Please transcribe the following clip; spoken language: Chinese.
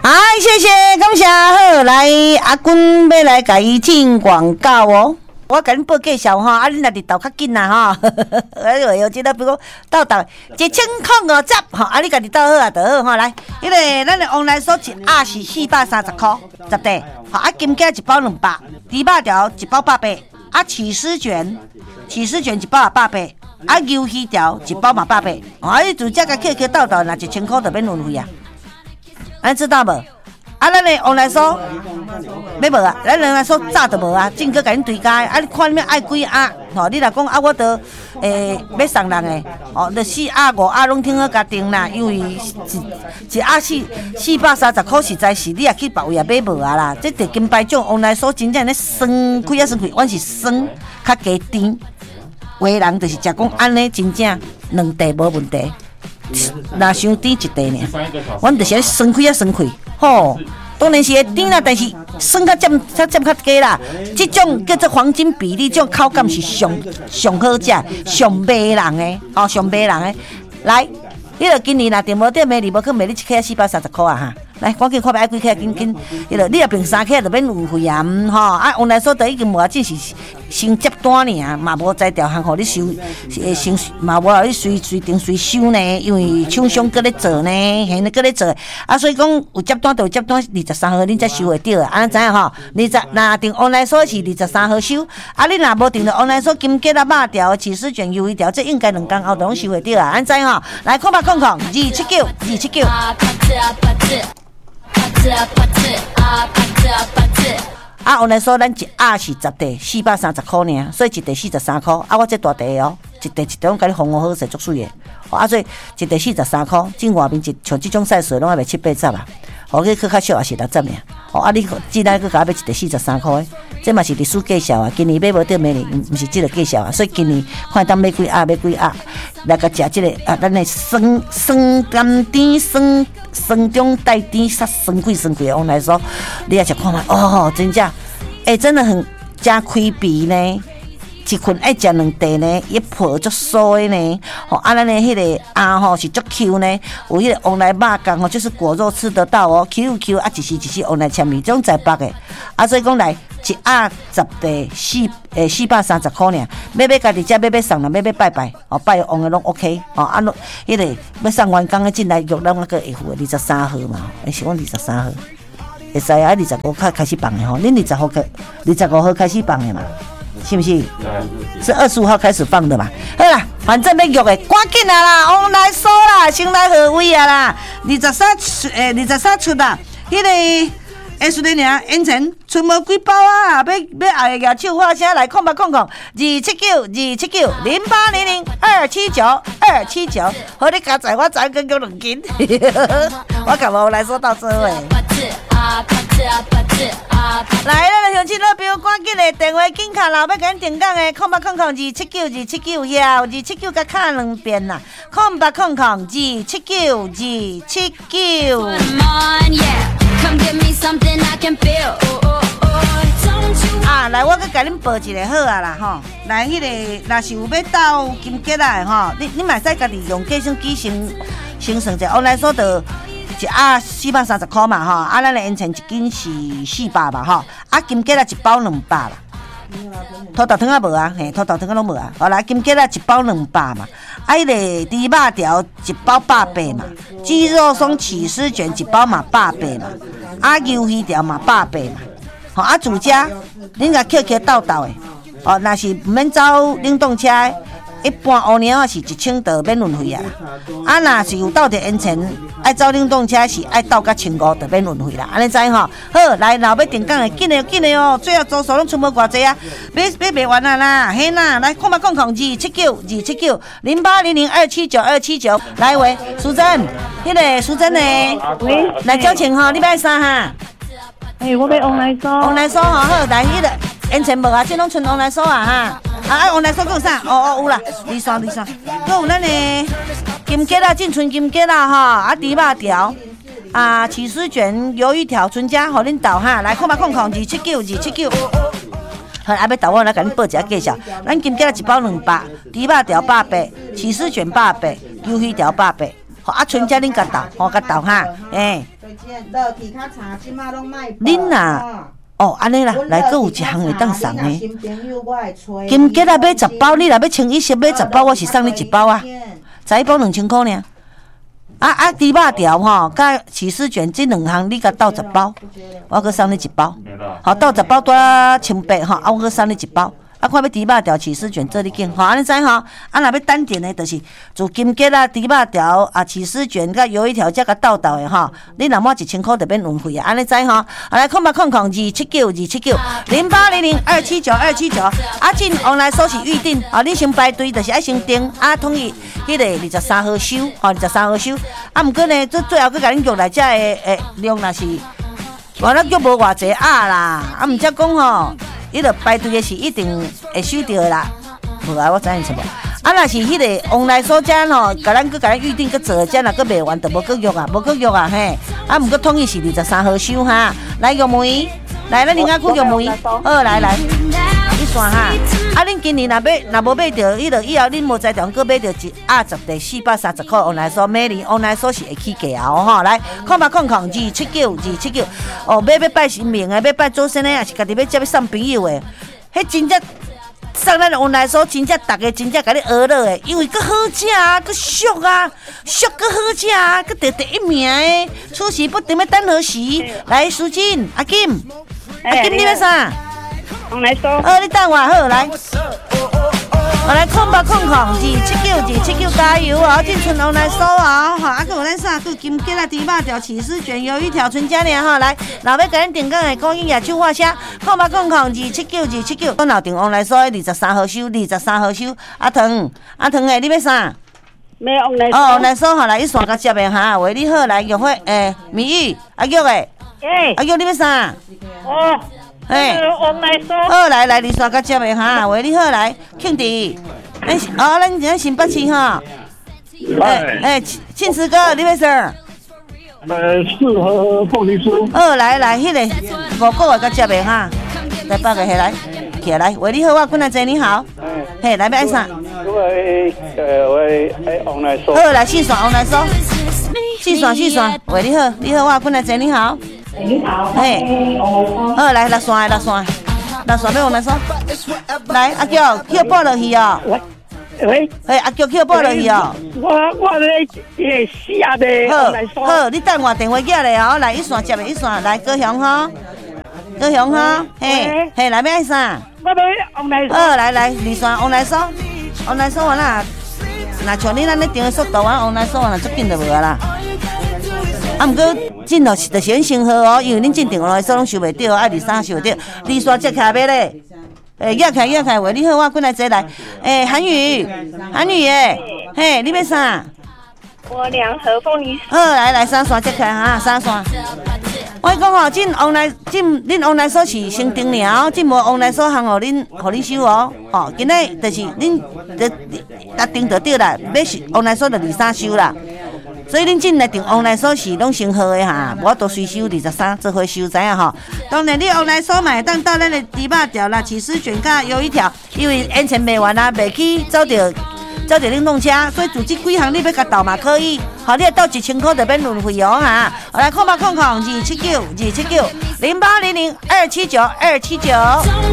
谢谢，感谢好，来阿君要来甲伊进广告哦。我甲恁报介绍吼，啊，恁若伫豆较紧啦吼，哎呦，即个比如讲豆1050吼，啊，你家己豆好啊，就好吼。来，迄个咱的往来所一鸭是430块10块，吼，啊，金鸡一包200，猪肉条一包180，啊，起司卷一包180，啊，牛鱼条一包嘛180，啊，你自家甲Q豆豆，若1000块就免运费啊，安知道无？啊，咱的往来所要无啊？咱往来所早就无啊，正搁甲恁推介。啊，你看你们爱几鸭？吼，你若讲啊，我都要送人的，哦，就4鸭5鸭拢挺好甲定啦，因为一鸭430块，实在是你也去别位也买无啊啦。这摕金牌奖往来所真正咧酸开啊酸开，阮是酸较加甜。有的人就是食讲安尼，真正2地无问题。若伤甜1地呢，阮就是咧酸开啊酸开，吼。当然是会甜啦，但是酸较占较低啦。这种叫做黄金比例，这种口感是上好食、上卖人的，哦，上卖人的。来，迄个今年若订无店卖，你无去卖你1克430块啊哈！来，赶紧看要爱几克，紧，迄个你若订3克就免运费啊，吼！啊，往来所就已经无真是先接单尔，嘛无在条项互你收，先嘛无互你随定随收呢，因为厂商搁咧做呢，现在搁咧做，啊，所以讲有接单就有接单，23号恁才收会到，安知影吼？20若订往来所是23号收，啊，你若无订着往来所金鸡啊、肉条、起司卷、鱿鱼条，这应该2天后就拢收会到啊，安知吼？来，279，279。啊，往来所咱一鸭是10地430块尔，所以1地43块。啊，我这大地哦，一地拢甲你烘好势，足水的。啊，所以1地43块，正外面像这种 size 拢还袂7、8十啊。哦，去较俗也是60尔。哦，啊，你既然去甲我买1地43块，这嘛是历史介绍啊。今年买无到明年，毋是这个介绍啊。所以今年看当买几鸭，来甲食这个啊，咱的酸甘甜酸中带甜，酸贵的往来说，你也食看卖哦，真正，真的很加开鼻呢。一份爱食2地呢，一破足酥的呢。吼，啊，咱的迄个鸭吼是足 Q 呢，有迄个往来肉干吼，就是果肉吃得到哦 ，Q 啊，一时往来签米，这种在北的。啊，所以讲来一鸭10地430块尔，要家己家要送人，要拜拜，哦，拜王的拢 OK， 哦，啊，迄个要送员工的进来，约咱那个下户23号嘛，是阮23号，会使啊，25开始放的吼，恁25号开始放的嘛。是不是？是25号开始放的嘛？好啦，反正要约的，赶紧啦，往来所啦，先来何位啊啦？23出啦，迄个说的尔，烟尘剩无几包啊，要后个举手发声来，279，0800279279，好你加载我再跟叫2斤，我甲往来所到做诶。来，咱来乡亲老朋友，赶紧的电话紧卡啦，要甲咱定讲的，0800279279要279甲卡2遍啦，0800279279。啊，来，我搁甲恁报一个好啊啦吼，来，迄个若是有要斗金桔啦吼，你嘛使家己用计算机先算者，往来所就。一鸭430块嘛吼，啊，咱的烟尘1斤是400嘛吼，啊，金桔啊1包200啦，土豆汤啊无啊，嘿，土豆汤啊拢无啊，好啦，金桔啊1包200嘛，啊，迄个猪肉条1包180嘛，鸡肉松起司卷1包嘛180嘛，啊，鱿鱼条嘛180嘛，吼，啊，自家恁甲Q豆的，哦，若是毋免走冷冻车的。一般乌猫啊是1000就免运费啊，啊若是有斗着烟尘，爱走冷冻车是爱斗到1500就免运费啦，安尼知吼？好，来，若要定岗的，紧的哦，最后周数拢出无偌济啊，买袂完啊啦，嘿啦，来，279，0800279279，来喂，淑珍，迄个淑珍呢？ 喂， 来交钱吼，你买啥哈？ 我要往来所。 往来所吼，好，来迄个烟尘无啊，这拢剩往来所啊哈。啊，往来所有啥？哦，有啦，二山，佮有咱的金桔啦，进村金桔啦哈，啊，猪肉条，啊，起司卷、鱿鱼条，全家互恁斗哈，来，0800279279。好，啊，要斗我来甲恁报一下介绍，咱金桔啦1包200，猪肉条180，起司卷180，鱿鱼条180， 剩遮恁甲斗，甲斗哈，恁啊。哦，安尼啦，来，佫有一项会当送的。金桔啊，买10包，你若要清一色买10包，我是送你1包啊，才一包2000块呢。猪肉条吼，甲起司卷这2项，你甲斗10包，我佫送你1包。好，斗10包多1800吼，我佫送你1包。看要猪肉条、起司卷做你拣，安尼知吼？若要单点的，就是做金桔啦、猪肉条起司卷甲油一条，才甲斗的吼。你若满1000块就免运费啊，安尼知吼？来，0800279279，0800279279，进online搜是预定，你先排队就是爱先订，统一迄个23号收，23号收。毋过呢，最后佫甲恁约来遮的量若是，原来约无偌济啦，毋则讲吼。伊著排队的是一定会收到的啦，无啊，我知影什么？若是迄个online所遮吼，甲咱预定，做遮若佫卖完，就无佫约啊嘿。毋过统一是23号收哈。来玉梅，来咱林雅区玉梅，好来，你算哈。恁今年若无买着，以后恁无在场佫买着一10块430块online所，每年online所是会起价吼。来，020279，哦，要拜神明的，要拜祖先的，也是家己要接要送朋友的，迄真正送咱online所，真正大家真正甲你学乐的，因为佫好食啊，佫俗啊，俗佫好食啊，佫得第一名的，出席不定要等何时？来，苏金，阿金，你要啥？ online所。 你等我好来。我来0800279279加油哦！进村online所哦，哈，还有咱啥？有金桔啦、猪肉条、起司卷、鱿鱼条、春佳尔哈，来，若要甲咱订购的，讲音乐手画声，0800279279。我闹订 online所23号收，23号收。阿唐诶，你要啥？ 要 online 所。 online所哈，来一线甲接的哈，喂，你好，来玉花米玉，阿玉诶，阿玉你要啥？ online所。 好来，二线甲接的哈，喂，你好来，庆弟，咱新北市哈，庆慈哥，你要啥？ 适合凤梨酥。 好来，迄个5个月甲接的哈，来8个下来，起来，喂，你好，我困难姐你好，嘿，来要爱啥？ 我online所。 好来，四线 online所，四线，喂，你好，我困难姐你好。 你好， 嘿，好来6线要 online所，来阿叫报落去哦。 喂， 阿叫报落去哦。 我咧下的 online所。 好，你等我电话寄来哦。来一线接的一线，来高雄哈，嘿，来要爱啥？ 我要 online所。 好来2线 online所完啦，若像你咱咧订的速度online所完啦，足紧就无啦。毋过进就是先先好哦，因为恁进订online所拢收袂到，爱23收袂到，2线接起来要咧。约开，喂，你好，我过来坐来。韩语嘿，你要啥？ 我2盒凤梨。 好，来3线接起来哈，3线。我讲吼，恁 online 所是先订了，无 online 所行互恁收哦。今仔就是恁订就对啦，要是 online 所就23收啦。所以恁进来订 online 所是拢先好的哈，我都随收23做伙收，知影吼。当然你 online 所买当到咱的猪肉条啦、起司卷甲鱿鱼条，因为眼前卖完啦，袂去走着恁弄车，所以做这几项你要甲斗嘛可以，好，你斗1000块就免运费哦哈。来，0800279279，0800279279。